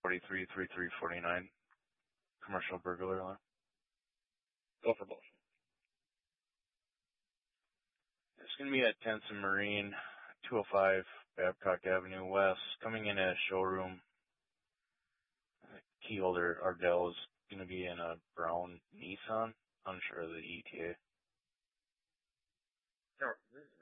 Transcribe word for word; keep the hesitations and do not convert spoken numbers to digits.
forty-three thirty-three forty-nine. Commercial burglar alarm. Go for both. It's going to be at Tenson Marine, two oh five Babcock Avenue West. Coming in at a showroom. Key holder Ardell is going to be in a brown Nissan. Unsure of the E T A. No, this is